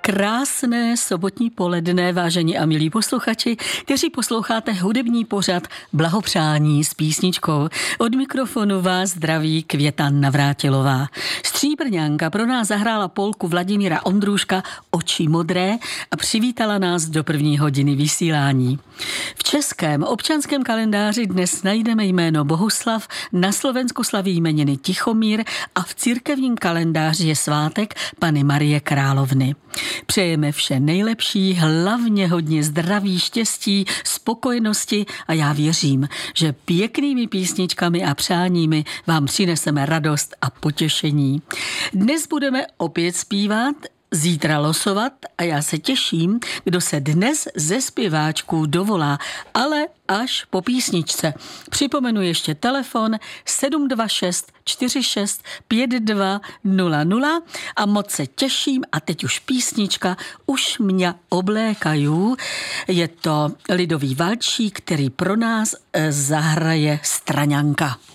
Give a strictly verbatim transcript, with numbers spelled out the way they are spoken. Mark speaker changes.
Speaker 1: Krásné sobotní poledne, vážení a milí posluchači, kteří posloucháte hudební pořad Blahopřání s písničkou. Od mikrofonu vás zdraví Květa Navrátilová. Stříbrňánka pro nás zahrála polku Vladimíra Ondrůška Oči modré a přivítala nás do první hodiny vysílání. V českém občanském kalendáři dnes najdeme jméno Bohuslav, na Slovensku slaví jmeniny Tichomír a v církevním kalendáři je svátek Panny Marie Královny. Přejeme vše nejlepší, hlavně hodně zdraví, štěstí, spokojenosti a já věřím, že pěknými písničkami a přáními vám přineseme radost a potěšení. Dnes budeme opět zpívat, zítra losovat a já se těším, kdo se dnes ze zpěváčků dovolá, ale až po písničce. Připomenu ještě telefon sedm dva šest čtyři šest pět dva nula nula a moc se těším a teď už písnička Už mě oblékají. Je to lidový valčík, který pro nás zahraje Straňanka.